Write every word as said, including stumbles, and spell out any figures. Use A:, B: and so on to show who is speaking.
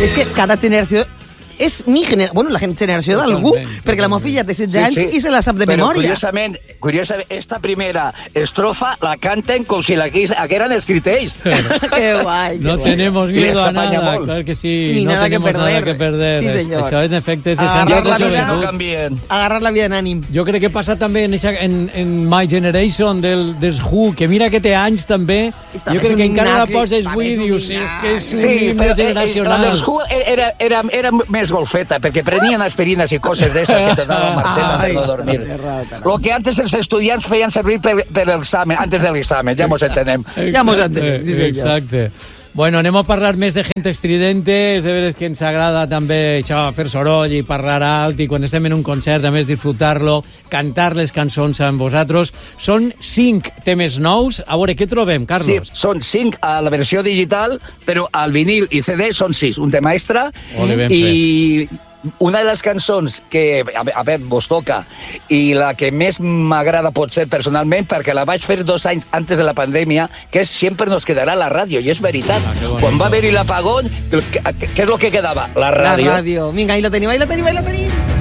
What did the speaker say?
A: És que cada generació és mi generació, bueno, la generació d'algú, perquè la meva filla té setze anys sí, sí. i se la sap de
B: Però
A: memòria.
B: curiosament, curiosament, esta primera estrofa la canten com si la hagueran escrit ells.
A: Que guai.
C: No
A: que
C: tenemos
B: guai.
C: miedo a nada, claro que sí.
A: Ni
C: no
A: nada
C: tenemos
A: que perder.
C: nada que perder.
A: Sí, senyor.
C: Això, en efecte, és
A: Agarrar la vida,
B: no canvien.
A: Agarrar la vida en ànim.
C: Jo crec que passa també en, esa, en, en My Generation del, dels Who, que mira que té anys també, jo crec que encara la poses avui i dius, és que és un
B: Sí,
C: himne
B: però
C: generacional.
B: la dels Who era, era, era més golfeta, perquè prenien aspirines i coses d'esses que te daven marxeta per no dormir. Lo que antes els estudiants feien servir per, per l'examen, antes de l'examen, ja mos entenem.
A: Ja mos entenem.
C: Exacte. Bueno, anem a parlar més de Gente Estridente. És de veres que ens agrada també això, fer soroll i parlar alt, i quan estem en un concert, a més, disfrutar-lo, cantar les cançons amb vosaltres. Són cinc temes nous. A veure, què trobem, Carlos?
B: Sí, són cinc a la versió digital, però al vinil i C D són sis. Un tema extra.
C: Ole, ben
B: I una de les cançons que a, a veure, vos toca i la que més m'agrada pot ser personalment, perquè la vaig fer dos anys antes de la pandèmia, que és Siempre nos quedará la ràdio, i és veritat.
C: Ah,
B: quan va haver-hi l'apagón, què és el que quedava? La ràdio.
A: La ràdio. Vinga, ahí la tenim, ahí la tenim, ahí la tenim.